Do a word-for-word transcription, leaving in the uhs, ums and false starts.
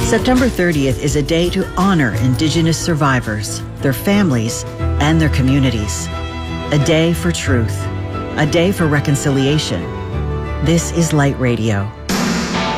September thirtieth is a day to honor Indigenous survivors, their families, and their communities. A day for truth. A day for reconciliation. This is Light Radio.